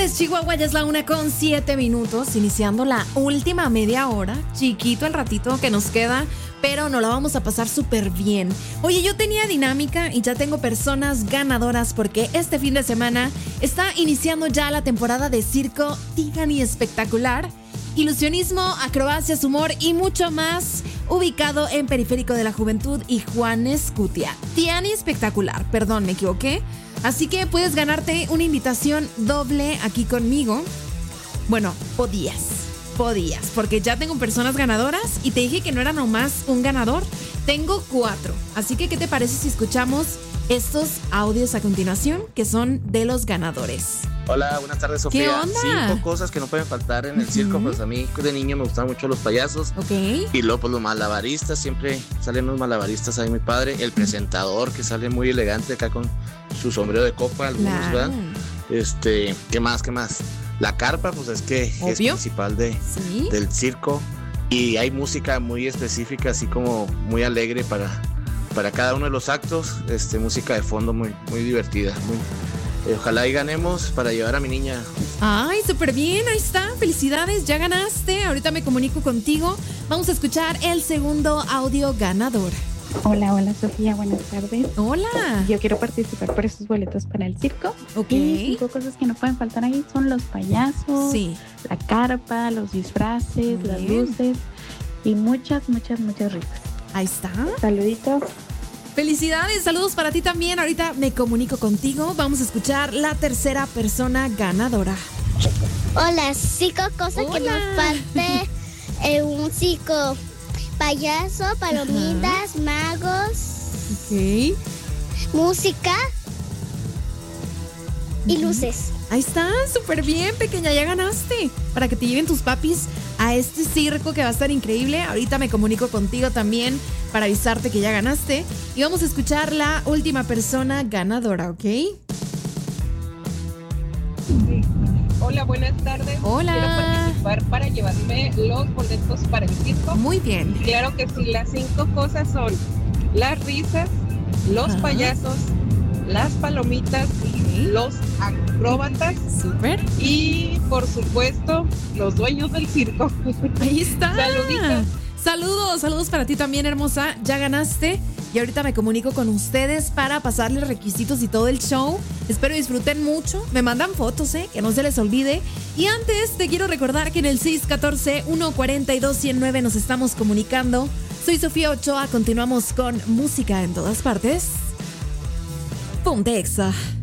tardes, Chihuahua, ya es la 1:07, iniciando la última media hora. Chiquito el ratito que nos queda, pero nos la vamos a pasar súper bien. Oye, yo tenía dinámica y ya tengo personas ganadoras porque este fin de semana está iniciando ya la temporada de circo Tiani Espectacular. Ilusionismo, acrobacias, humor y mucho más, ubicado en Periférico de la Juventud y Juan Escutia. Tiani Espectacular, perdón, me equivoqué. Así que puedes ganarte una invitación doble aquí conmigo. Bueno, podías, porque ya tengo personas ganadoras y te dije que no era nomás un ganador, tengo 4. Así que, ¿qué te parece si escuchamos estos audios a continuación que son de los ganadores? Hola, buenas tardes, Sofía. ¿Qué onda? 5 cosas que no pueden faltar en el circo. Pues a mí de niño me gustaban mucho los payasos. Ok. Y luego pues los malabaristas, siempre salen los malabaristas ahí, mi padre. El presentador que sale muy elegante acá con su sombrero de copa, algunos, Claro. ¿verdad? ¿Qué más? La carpa, pues es que es Obvio. principal Sí. del circo. Y hay música muy específica, así como muy alegre para cada uno de los actos. Música de fondo muy, muy divertida, ojalá y ganemos para llevar a mi niña. Ay, súper bien, ahí está, felicidades, ya ganaste. Ahorita me comunico contigo. Vamos a escuchar el segundo audio ganador. Hola Sofía, buenas tardes. Hola. Yo quiero participar por esos boletos para el circo. Ok. Y 5 cosas que no pueden faltar ahí son los payasos, Sí. la carpa, los disfraces, Muy las bien. luces y muchas rifas. Ahí está. Saluditos. Felicidades, saludos para ti también. Ahorita me comunico contigo. Vamos a escuchar la tercera persona ganadora. Hola, 5 cosas que Hola. nos falte en un circo. Payaso, palomitas, magos, Ok. música y luces. Ahí está, súper bien, pequeña, ya ganaste. Para que te lleven tus papis a este circo que va a estar increíble. Ahorita me comunico contigo también para avisarte que ya ganaste. Y vamos a escuchar la última persona ganadora, ¿ok? Hola, buenas tardes. Hola. Quiero participar para llevarme los boletos para el circo. Muy bien. Claro que sí, las 5 cosas son las risas, los Ajá. payasos, las palomitas, los acróbatas Súper. y, por supuesto, los dueños del circo. Ahí está. Saluditos. Saludos para ti también, hermosa. Ya ganaste. Y ahorita me comunico con ustedes para pasarles requisitos y todo el show. Espero disfruten mucho. Me mandan fotos, que no se les olvide. Y antes te quiero recordar que en el 614-142-109 nos estamos comunicando. Soy Sofía Ochoa. Continuamos con música en todas partes. Ponte Exa.